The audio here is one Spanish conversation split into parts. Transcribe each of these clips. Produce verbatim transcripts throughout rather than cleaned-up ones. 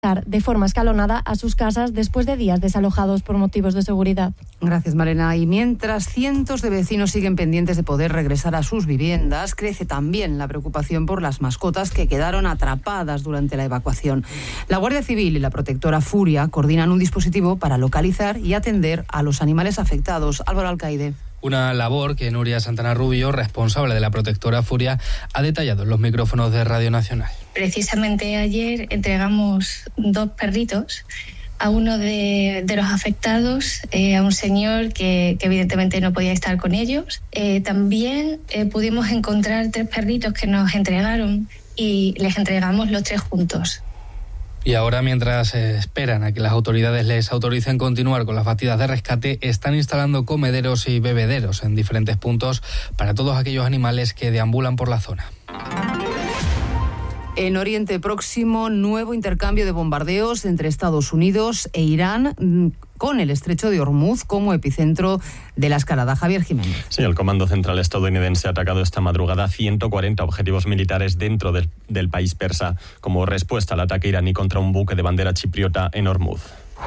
regresar de forma escalonada a sus casas después de días desalojados por motivos de seguridad. Gracias, Malena. Y mientras cientos de vecinos siguen pendientes de poder regresar a sus viviendas, crece también la preocupación por las mascotas que quedaron atrapadas durante la evacuación. La Guardia Civil y la protectora Furia coordinan un dispositivo para localizar y atender a los animales afectados. Álvaro Alcaide. Una labor que Nuria Santana Rubio, responsable de la protectora Furia, ha detallado en los micrófonos de Radio Nacional. Precisamente ayer entregamos dos perritos a uno de, de los afectados, eh, a un señor que, que evidentemente no podía estar con ellos. Eh, también eh, pudimos encontrar tres perritos que nos entregaron y les entregamos los tres juntos. Y ahora, mientras eh, esperan a que las autoridades les autoricen continuar con las batidas de rescate, están instalando comederos y bebederos en diferentes puntos para todos aquellos animales que deambulan por la zona. En Oriente Próximo, nuevo intercambio de bombardeos entre Estados Unidos e Irán, con el estrecho de Hormuz como epicentro de la escalada. Javier Jiménez. Sí, el Comando Central estadounidense ha atacado esta madrugada ciento cuarenta objetivos militares dentro del, del país persa, como respuesta al ataque iraní contra un buque de bandera chipriota en Hormuz.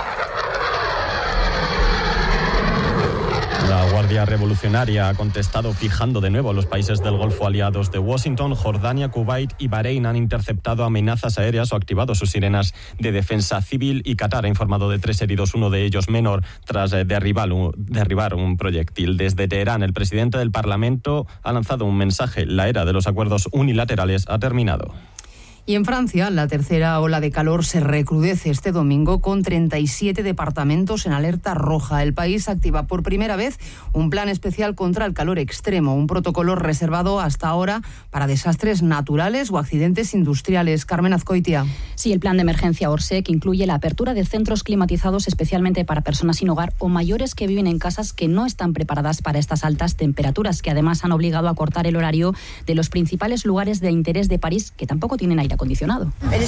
La Guardia Revolucionaria ha contestado fijando de nuevo a los países del Golfo aliados de Washington. Jordania, Kuwait y Bahrein han interceptado amenazas aéreas o activado sus sirenas de defensa civil, y Qatar ha informado de tres heridos, uno de ellos menor, tras derribar un, derribar un proyectil. Desde Teherán, el presidente del Parlamento ha lanzado un mensaje: la era de los acuerdos unilaterales ha terminado. Y en Francia, la tercera ola de calor se recrudece este domingo con treinta y siete departamentos en alerta roja. El país activa por primera vez un plan especial contra el calor extremo, un protocolo reservado hasta ahora para desastres naturales o accidentes industriales. Carmen Azcoitia. Sí, el plan de emergencia Orsec incluye la apertura de centros climatizados especialmente para personas sin hogar o mayores que viven en casas que no están preparadas para estas altas temperaturas, que además han obligado a cortar el horario de los principales lugares de interés de París, que tampoco tienen aire acondicionado.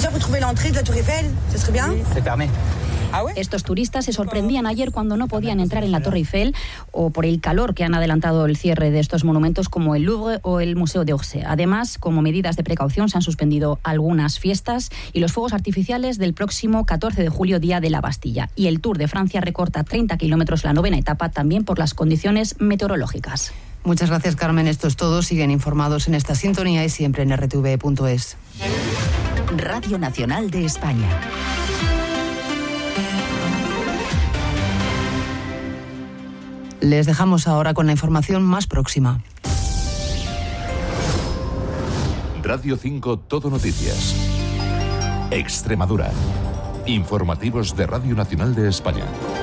Estos turistas se sorprendían ayer cuando no podían entrar en la Torre Eiffel o por el calor que han adelantado el cierre de estos monumentos como el Louvre o el Museo d'Orsay. Además, como medidas de precaución, se han suspendido algunas fiestas y los fuegos artificiales del próximo catorce de julio, Día de la Bastilla. Y el Tour de Francia recorta treinta kilómetros la novena etapa, también por las condiciones meteorológicas. Muchas gracias, Carmen. Esto es todo. Siguen informados en esta sintonía y siempre en erre te ve punto es. Radio Nacional de España. Les dejamos ahora con la información más próxima. Radio cinco Todo Noticias. Extremadura. Informativos de Radio Nacional de España.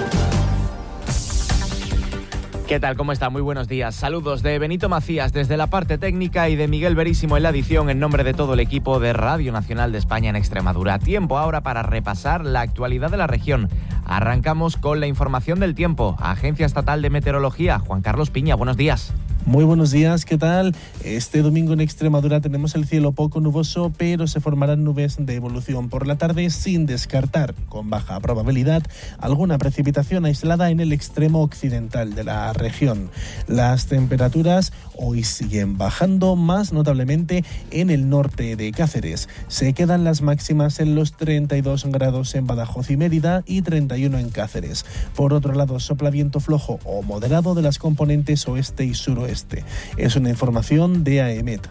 ¿Qué tal? ¿Cómo está? Muy buenos días. Saludos de Benito Macías desde la parte técnica y de Miguel Verísimo en la edición, en nombre de todo el equipo de Radio Nacional de España en Extremadura. Tiempo ahora para repasar la actualidad de la región. Arrancamos con la información del tiempo. Agencia Estatal de Meteorología, Juan Carlos Piña, buenos días. Muy buenos días, ¿qué tal? Este domingo en Extremadura tenemos el cielo poco nuboso, pero se formarán nubes de evolución por la tarde, sin descartar, con baja probabilidad, alguna precipitación aislada en el extremo occidental de la región. Las temperaturas hoy siguen bajando, más notablemente en el norte de Cáceres. Se quedan las máximas en los treinta y dos grados en Badajoz y Mérida y treinta y uno en Cáceres. Por otro lado, sopla viento flojo o moderado de las componentes oeste y suroeste. Es una información de AEMET.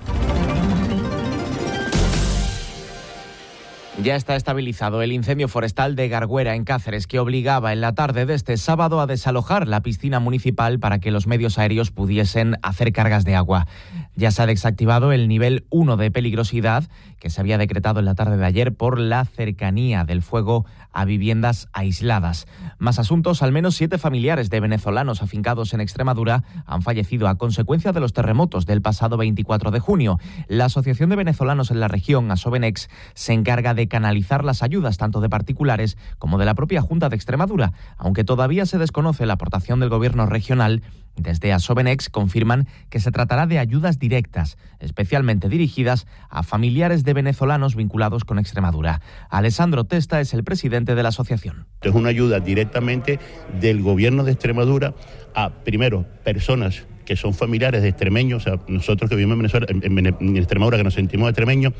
Ya está estabilizado el incendio forestal de Garguera, en Cáceres, que obligaba en la tarde de este sábado a desalojar la piscina municipal para que los medios aéreos pudiesen hacer cargas de agua. Ya se ha desactivado el nivel uno de peligrosidad que se había decretado en la tarde de ayer por la cercanía del fuego a viviendas aisladas. Más asuntos: al menos siete familiares de venezolanos afincados en Extremadura han fallecido a consecuencia de los terremotos del pasado veinticuatro de junio. La Asociación de Venezolanos en la región, Asovenex, se encarga de canalizar las ayudas tanto de particulares como de la propia Junta de Extremadura. Aunque todavía se desconoce la aportación del gobierno regional, desde Asovenex confirman que se tratará de ayudas directas, especialmente dirigidas a familiares de venezolanos vinculados con Extremadura. Alessandro Testa es el presidente de la asociación. Es una ayuda directamente del gobierno de Extremadura a, primero, personas que son familiares de extremeños, o sea, nosotros que vivimos en Venezuela, en, en Extremadura, que nos sentimos extremeños,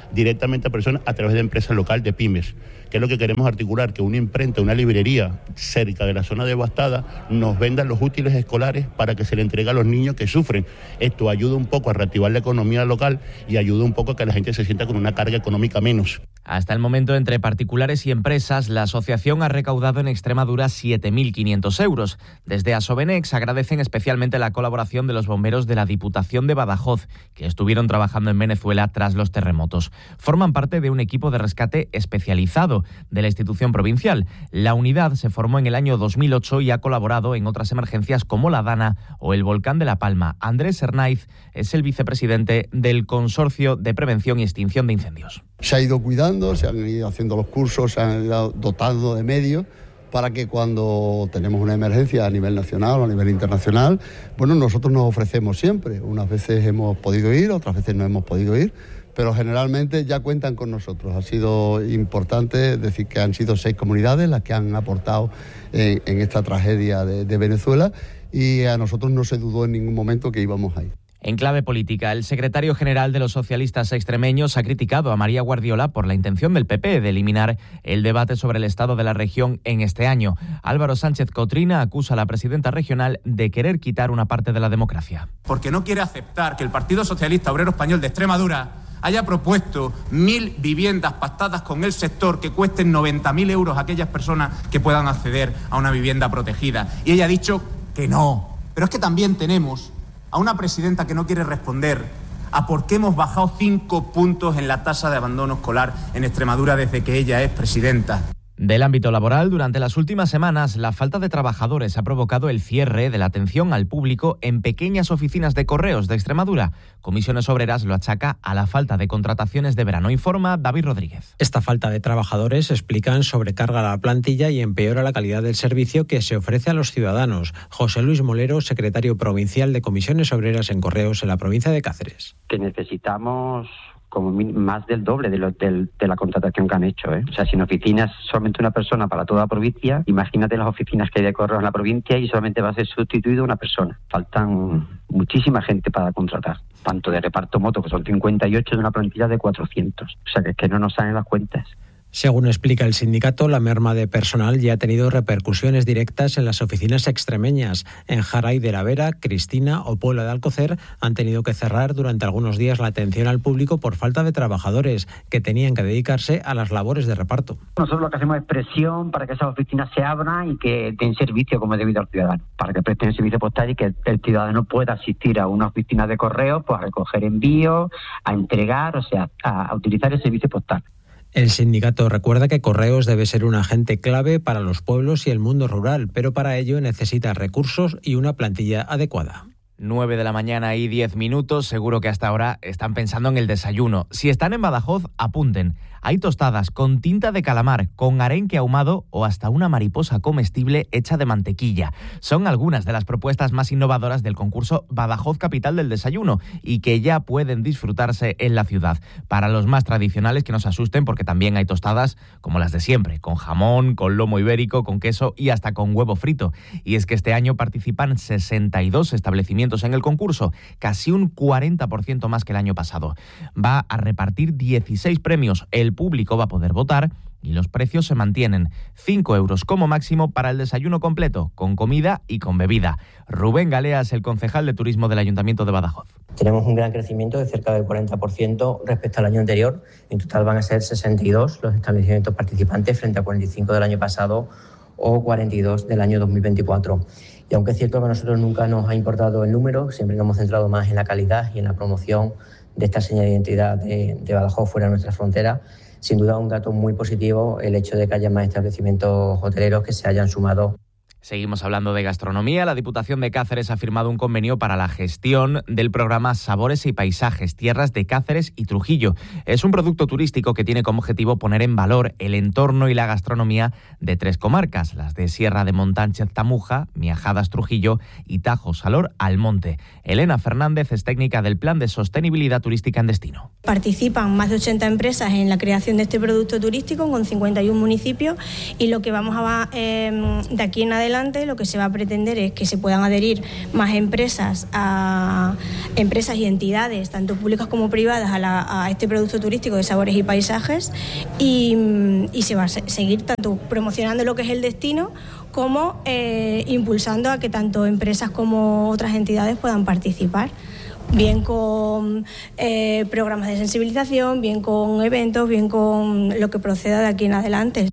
directamente a personas a través de empresas locales, de pymes. Que es lo que queremos articular, que una imprenta, una librería cerca de la zona devastada nos vendan los útiles escolares para que se le entregue a los niños que sufren. Esto ayuda un poco a reactivar la economía local y ayuda un poco a que la gente se sienta con una carga económica menos. Hasta el momento, entre particulares y empresas, la asociación ha recaudado en Extremadura siete mil quinientos euros. Desde Asobenex agradecen especialmente la colaboración de los bomberos de la Diputación de Badajoz, que estuvieron trabajando en Venezuela tras los terremotos. Forman parte de un equipo de rescate especializado de la institución provincial. La unidad se formó en el año dos mil ocho y ha colaborado en otras emergencias como la Dana o el volcán de La Palma. Andrés Hernáiz es el vicepresidente del Consorcio de Prevención y Extinción de Incendios. Se ha ido cuidando, se han ido haciendo los cursos, se han ido dotando de medios para que cuando tenemos una emergencia a nivel nacional o a nivel internacional, bueno, nosotros nos ofrecemos siempre. Unas veces hemos podido ir, otras veces no hemos podido ir, pero generalmente ya cuentan con nosotros. Ha sido importante decir que han sido seis comunidades las que han aportado en, en esta tragedia de, de Venezuela y a nosotros no se dudó en ningún momento que íbamos a ir. En clave política, el secretario general de los socialistas extremeños ha criticado a María Guardiola por la intención del P P de eliminar el debate sobre el estado de la región en este año. Álvaro Sánchez Cotrina acusa a la presidenta regional de querer quitar una parte de la democracia. Porque no quiere aceptar que el Partido Socialista Obrero Español de Extremadura haya propuesto mil viviendas pactadas con el sector que cuesten noventa mil euros a aquellas personas que puedan acceder a una vivienda protegida. Y ella ha dicho que no. Pero es que también tenemos a una presidenta que no quiere responder a por qué hemos bajado cinco puntos en la tasa de abandono escolar en Extremadura desde que ella es presidenta. Del ámbito laboral, durante las últimas semanas, la falta de trabajadores ha provocado el cierre de la atención al público en pequeñas oficinas de correos de Extremadura. Comisiones Obreras lo achaca a la falta de contrataciones de verano, informa David Rodríguez. Esta falta de trabajadores explican sobrecarga la plantilla y empeora la calidad del servicio que se ofrece a los ciudadanos. José Luis Molero, secretario provincial de Comisiones Obreras en Correos en la provincia de Cáceres. Que necesitamos como más del doble de, lo, de, de la contratación que han hecho, ¿eh? O sea, si en oficinas solamente una persona para toda la provincia, imagínate las oficinas que hay de correos en la provincia y solamente va a ser sustituido una persona. Faltan muchísima gente para contratar, tanto de reparto moto, que son cincuenta y ocho de una plantilla de cuatrocientos. O sea, que es que no nos salen las cuentas. Según explica el sindicato, la merma de personal ya ha tenido repercusiones directas en las oficinas extremeñas. En Jaray de la Vera, Cristina o Puebla de Alcocer han tenido que cerrar durante algunos días la atención al público por falta de trabajadores que tenían que dedicarse a las labores de reparto. Nosotros lo que hacemos es presión para que esas oficinas se abran y que den servicio como es debido al ciudadano, para que presten el servicio postal y que el ciudadano pueda asistir a una oficina de correo pues, a recoger envíos, a entregar, o sea, a, a utilizar el servicio postal. El sindicato recuerda que Correos debe ser un agente clave para los pueblos y el mundo rural, pero para ello necesita recursos y una plantilla adecuada. nueve de la mañana y diez minutos, seguro que hasta ahora están pensando en el desayuno. Si están en Badajoz, apunten. Hay tostadas con tinta de calamar, con arenque ahumado o hasta una mariposa comestible hecha de mantequilla. Son algunas de las propuestas más innovadoras del concurso Badajoz Capital del Desayuno y que ya pueden disfrutarse en la ciudad. Para los más tradicionales, que no se asusten porque también hay tostadas como las de siempre, con jamón, con lomo ibérico, con queso y hasta con huevo frito. Y es que este año participan sesenta y dos establecimientos en el concurso, casi un cuarenta por ciento más que el año pasado. Va a repartir dieciséis premios. El público va a poder votar y los precios se mantienen. cinco euros como máximo para el desayuno completo, con comida y con bebida. Rubén Galeas, el concejal de turismo del Ayuntamiento de Badajoz. Tenemos un gran crecimiento de cerca del cuarenta por ciento respecto al año anterior. En total van a ser sesenta y dos los establecimientos participantes frente a cuarenta y cinco del año pasado o cuarenta y dos del año dos mil veinticuatro. Y aunque es cierto que a nosotros nunca nos ha importado el número, siempre nos hemos centrado más en la calidad y en la promoción de esta señal de identidad de, de Badajoz fuera de nuestras fronteras. Sin duda un dato muy positivo el hecho de que haya más establecimientos hoteleros que se hayan sumado. Seguimos hablando de gastronomía. La Diputación de Cáceres ha firmado un convenio para la gestión del programa Sabores y Paisajes, Tierras de Cáceres y Trujillo. Es un producto turístico que tiene como objetivo poner en valor el entorno y la gastronomía de tres comarcas, las de Sierra de Montánchez-Tamuja, Miajadas Trujillo y Tajo-Salor Almonte. Elena Fernández es técnica del Plan de Sostenibilidad Turística en Destino. Participan más de ochenta empresas en la creación de este producto turístico con cincuenta y uno municipios y lo que vamos a eh, de aquí en adelante adelante, lo que se va a pretender es que se puedan adherir más empresas, a empresas y entidades, tanto públicas como privadas, a, la, a este producto turístico de sabores y paisajes, y, y se va a seguir tanto promocionando lo que es el destino como eh, impulsando a que tanto empresas como otras entidades puedan participar, bien con eh, programas de sensibilización, bien con eventos, bien con lo que proceda de aquí en adelante.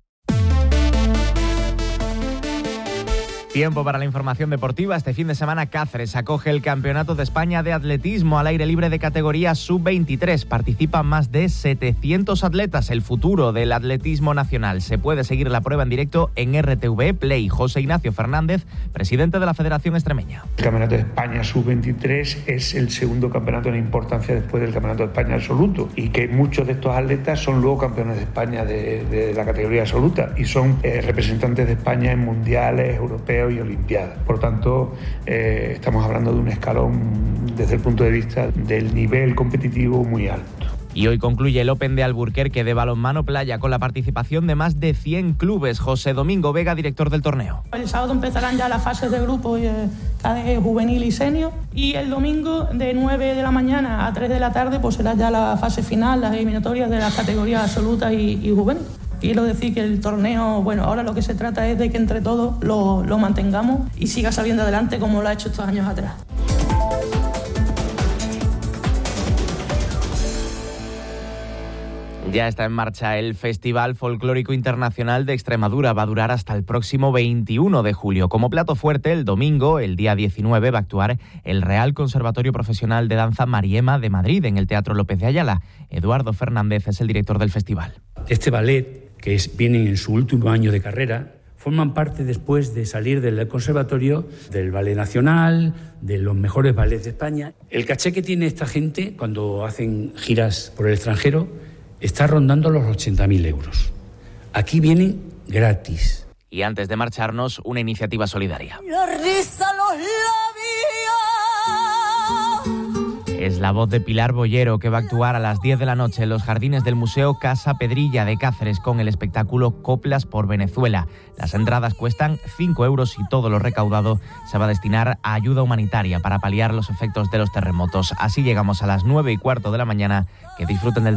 Tiempo para la información deportiva. Este fin de semana Cáceres acoge el Campeonato de España de Atletismo al aire libre de categoría sub veintitrés. Participan más de setecientos atletas. El futuro del atletismo nacional. Se puede seguir la prueba en directo en R T V Play. José Ignacio Fernández, presidente de la Federación Extremeña. El Campeonato de España sub veintitrés es el segundo campeonato en importancia después del Campeonato de España absoluto, y que muchos de estos atletas son luego campeones de España de, de la categoría absoluta y son eh, representantes de España en mundiales, europeos y olimpiadas. Por tanto, eh, estamos hablando de un escalón desde el punto de vista del nivel competitivo muy alto. Y hoy concluye el Open de Alburquerque de balonmano playa con la participación de más de cien clubes. José Domingo Vega, director del torneo. El sábado empezarán ya las fases de grupo eh, juvenil y senior, y el domingo de nueve de la mañana a tres de la tarde pues será ya la fase final, las eliminatorias de las categorías absolutas y, y juvenil. Quiero decir que el torneo, bueno, ahora lo que se trata es de que entre todos lo, lo mantengamos y siga saliendo adelante como lo ha hecho estos años atrás. Ya está en marcha el Festival Folclórico Internacional de Extremadura. Va a durar hasta el próximo veintiuno de julio. Como plato fuerte, el domingo, el día diecinueve, va a actuar el Real Conservatorio Profesional de Danza Mariema de Madrid en el Teatro López de Ayala. Eduardo Fernández es el director del festival. Este ballet, que es, viene en su último año de carrera, forman parte después de salir del conservatorio, del Ballet Nacional, de los mejores ballets de España. El caché que tiene esta gente cuando hacen giras por el extranjero está rondando los ochenta mil euros. Aquí vienen gratis. Y antes de marcharnos, una iniciativa solidaria. La risa los labios. Es la voz de Pilar Bollero, que va a actuar a las diez de la noche en los jardines del Museo Casa Pedrilla de Cáceres con el espectáculo Coplas por Venezuela. Las entradas cuestan cinco euros y todo lo recaudado se va a destinar a ayuda humanitaria para paliar los efectos de los terremotos. Así llegamos a las nueve y cuarto de la mañana. Que disfruten del